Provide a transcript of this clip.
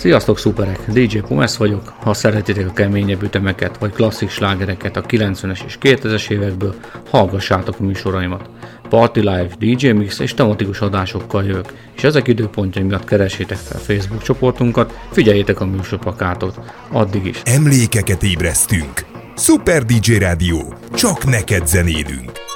Sziasztok szuperek! DJ Pumes vagyok. Ha szeretitek a keményebb ütemeket vagy klasszik slágereket a 90-es és 2000-es évekből, hallgassátok műsoraimat. Party Live, DJ Mix és tematikus adásokkal jövök, és ezek időpontjai miatt keresétek fel Facebook csoportunkat, figyeljétek a műsorplakátot. Addig is. Emlékeket ébresztünk. Super DJ Rádió. Csak neked zenélünk.